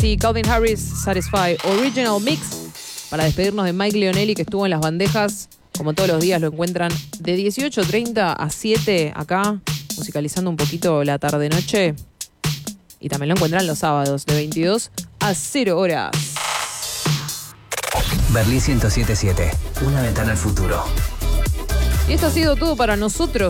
Nasty, Calvin Harris, Satisfy, Original Mix. Para despedirnos de Mike Leonelli, que estuvo en las bandejas. Como todos los días lo encuentran de 18:30 a 7 acá, musicalizando un poquito la tarde-noche. Y también lo encuentran los sábados de 22 a 0 horas. Berlín 107.7, una ventana al futuro. Y esto ha sido todo para nosotros.